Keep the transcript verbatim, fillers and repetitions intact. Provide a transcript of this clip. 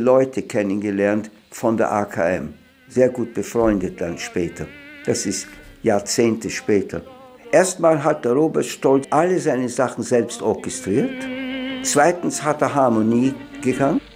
Leute kennengelernt von der A K M. Sehr gut befreundet dann später. Das ist Jahrzehnte später. Erstmal hat der Robert Stolz alle seine Sachen selbst orchestriert. Zweitens hat er Harmonie gekannt.